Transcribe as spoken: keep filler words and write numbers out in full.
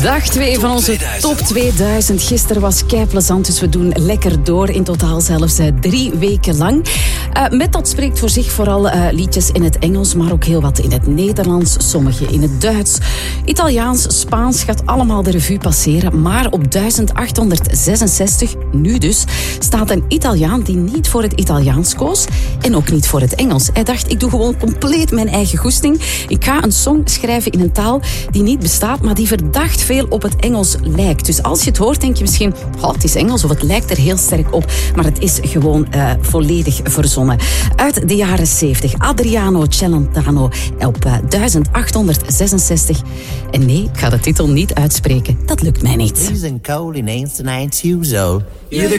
Dag twee van onze top tweeduizend. Gisteren was kei plezant, dus we doen lekker door. In totaal zelfs uh, drie weken lang. Uh, met dat spreekt voor zich vooral uh, liedjes in het Engels, maar ook heel wat in het Nederlands, sommige in het Duits. Italiaans, Spaans gaat allemaal de revue passeren. Maar op duizend achthonderdzesenzestig, nu dus, staat een Italiaan die niet voor het Italiaans koos en ook niet voor het Engels. Hij dacht, ik doe gewoon compleet mijn eigen goesting. Ik ga een song schrijven in een taal die niet bestaat, maar die verdacht veel op het Engels lijkt. Dus als je het hoort, denk je misschien, oh, het is Engels of het lijkt er heel sterk op. Maar het is gewoon uh, volledig verzonnen. Uit de jaren zeventig. Adriano Celentano op uh, duizend achthonderdzesenzestig. En nee, ik ga de titel niet uitspreken. Dat lukt mij niet. Freezing cold in ancient years old. You're the